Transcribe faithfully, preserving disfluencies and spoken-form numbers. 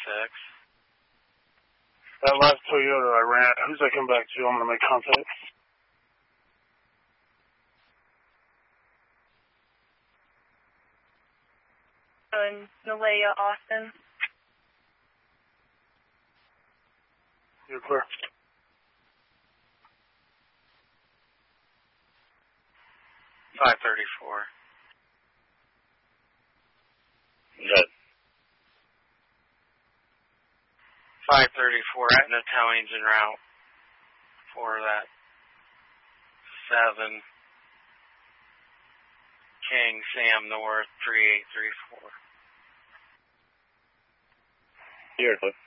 six. That last Toyota I ran, who's that come back to? I'm going to make contact. And Nalea Austin. You're clear. five thirty-four. Good. five thirty-four at Natalians en route for that seven King Sam North three eight three four. You're clear.